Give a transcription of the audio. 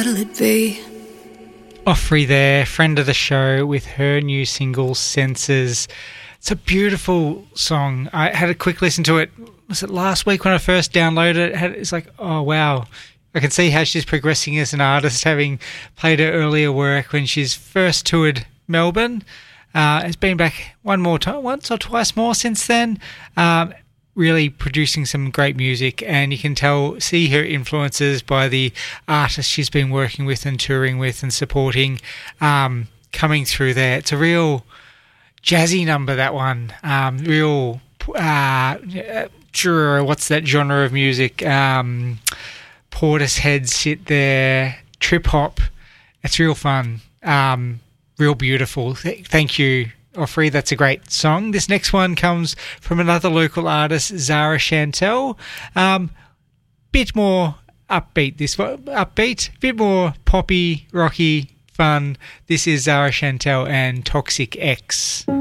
What'll it be? Offrey there, friend of the show, with her new single, Senses. It's a beautiful song. I had a quick listen to it. Was it last week when I first downloaded it? It's like, oh, wow. I can see how she's progressing as an artist, having played her earlier work when she's first toured Melbourne. Has been back once or twice more since then. Really producing some great music, and you can see her influences by the artists she's been working with and touring with and supporting coming through there. It's a real jazzy number, that one. Real, what's that genre of music? Portishead shit there, trip hop. It's real fun, real beautiful. Thank you, Offrey. That's a great song. This next one comes from another local artist, Zara Chantel. Bit more upbeat, bit more poppy, rocky, fun. This is Zara Chantel and Toxic X.